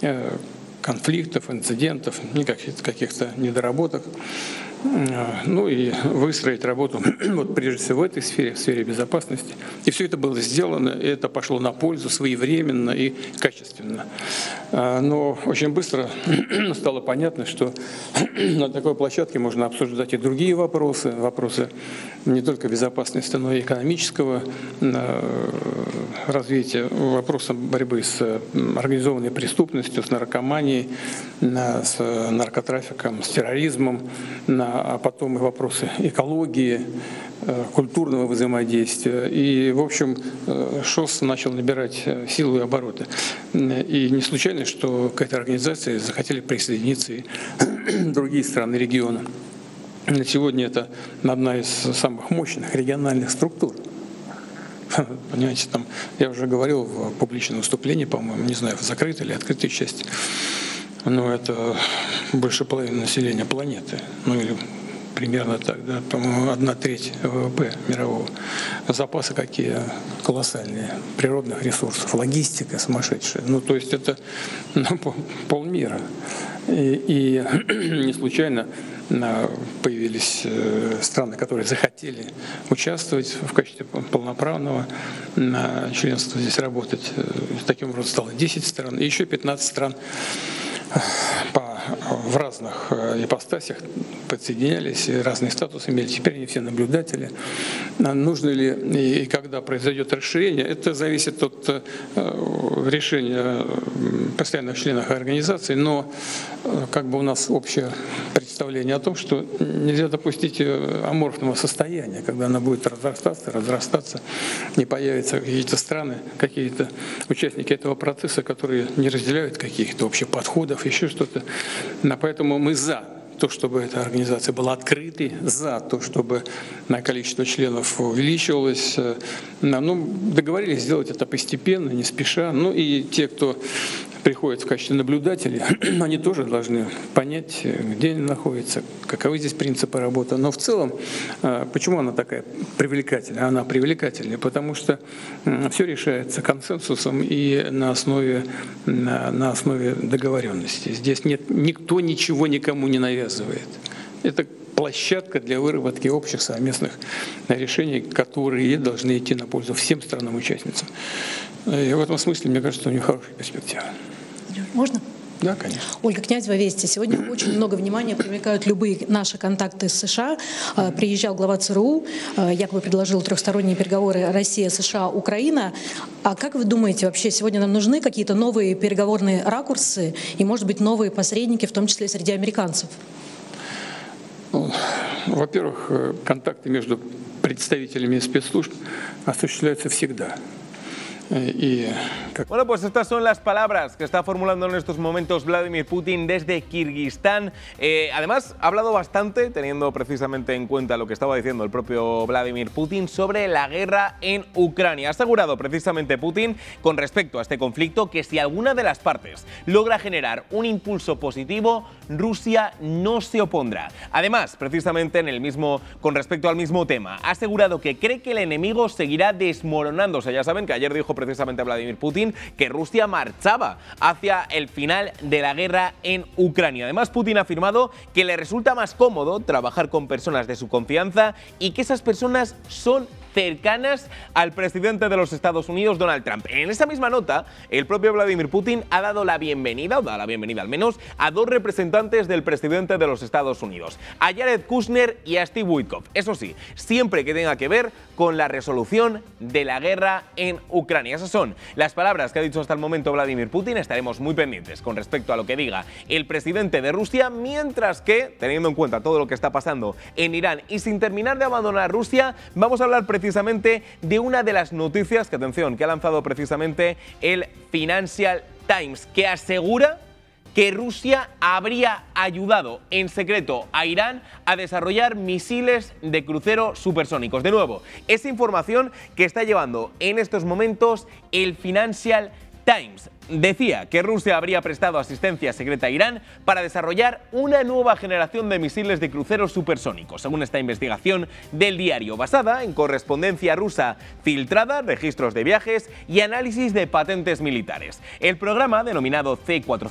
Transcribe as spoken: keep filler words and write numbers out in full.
конфликтов, инцидентов, никаких каких-то недоработок. Ну и выстроить работу, вот прежде всего в этой сфере, в сфере безопасности. И все это было сделано, и это пошло на пользу своевременно и качественно. Но очень быстро стало понятно, что на такой площадке можно обсуждать и другие вопросы, вопросы не только безопасности, но и экономического развития, вопросы борьбы с организованной преступностью, с наркоманией, с наркотрафиком, с терроризмом, а потом и вопросы экологии, культурного взаимодействия. И, в общем, ШОС начал набирать силу и обороты. И не случайно, что к этой организации захотели присоединиться и другие страны региона. Сегодня это одна из самых мощных региональных структур. Понимаете, там, я уже говорил в публичном выступлении, по-моему, не знаю, в закрытой или открытой части, но это больше половины населения планеты, ну или примерно так, да, по-моему, одна треть ВВП мирового. Запасы какие колоссальные, природных ресурсов, логистика сумасшедшая. Ну, то есть это ну, полмира. И, и не случайно появились страны, которые захотели участвовать в качестве полноправного членства здесь работать. Таким образом стало десять стран, и еще пятнадцать стран по, в разных ипостасях подсоединялись, разный статус имели. Теперь они все наблюдатели. Нужно ли и когда произойдет расширение, это зависит от решения постоянных членов организации, но как бы у нас общее представление о том, что нельзя допустить аморфного состояния, когда она будет разрастаться, разрастаться, не появятся какие-то страны, какие-то участники этого процесса, которые не разделяют каких-то общих подходов, еще что-то. Поэтому мы за то, чтобы эта организация была открытой, за то, чтобы количество членов увеличивалось. Ну, договорились сделать это постепенно, не спеша. Ну и те, кто приходят в качестве наблюдателей, они тоже должны понять, где они находятся, каковы здесь принципы работы. Но в целом, почему она такая привлекательная? Она привлекательная, потому что все решается консенсусом и на основе, на, на основе договоренности. Здесь нет, никто ничего никому не навязывает. Это площадка для выработки общих совместных решений, которые должны идти на пользу всем странам-участницам. И в этом смысле, мне кажется, у нее хорошая перспектива. Можно? Да, конечно. Ольга Князева, Вести. Сегодня очень много внимания привлекают любые наши контакты с США. Приезжал глава ЦРУ, якобы предложил трехсторонние переговоры Россия, США, Украина. А как вы думаете, вообще сегодня нам нужны какие-то новые переговорные ракурсы и, может быть, новые посредники, в том числе среди американцев? Ну, во-первых, контакты между представителями спецслужб осуществляются всегда. Y, bueno, pues estas son las palabras que está formulando en estos momentos Vladimir Putin desde Kirguistán. Eh, además, ha hablado bastante, teniendo precisamente en cuenta lo que estaba diciendo el propio Vladimir Putin sobre la guerra en Ucrania. Ha asegurado precisamente Putin, con respecto a este conflicto, que si alguna de las partes logra generar un impulso positivo, Rusia no se opondrá. Además, precisamente en el mismo, con respecto al mismo tema, ha asegurado que cree que el enemigo seguirá desmoronándose. Ya saben que ayer dijo precisamente a Vladimir Putin que Rusia marchaba hacia el final de la guerra en Ucrania. Además, Putin ha afirmado que le resulta más cómodo trabajar con personas de su confianza y que esas personas son cercanas al presidente de los Estados Unidos, Donald Trump. En esa misma nota, el propio Vladimir Putin ha dado la bienvenida, o da la bienvenida al menos, a dos representantes del presidente de los Estados Unidos, a Jared Kushner y a Steve Witkoff. Eso sí, siempre que tenga que ver con la resolución de la guerra en Ucrania. Esas son las palabras que ha dicho hasta el momento Vladimir Putin. Estaremos muy pendientes con respecto a lo que diga el presidente de Rusia, mientras que, teniendo en cuenta todo lo que está pasando en Irán y sin terminar de abandonar Rusia, vamos a hablar precisamente precisamente de una de las noticias que, atención, que ha lanzado precisamente el Financial Times, que asegura que Rusia habría ayudado en secreto a Irán a desarrollar misiles de crucero supersónicos. De nuevo, esa información que está llevando en estos momentos el Financial Times. Decía que Rusia habría prestado asistencia secreta a Irán para desarrollar una nueva generación de misiles de cruceros supersónicos, según esta investigación del diario, basada en correspondencia rusa filtrada, registros de viajes y análisis de patentes militares. El programa, denominado C cuatrocientos